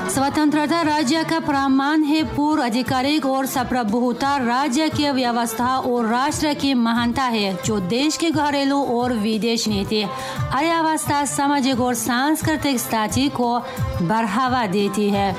स्वतंत्रता राज्य का प्रमाण है। पूर्ण आधिकारिक और सार्वभौमता राज्य की व्यवस्था और राष्ट्र की महानता है, जो देश की घरेलू और विदेश नीति, अर्थव्यवस्था, सामाजिक और सांस्कृतिक स्थिति को बढ़ावा देती है।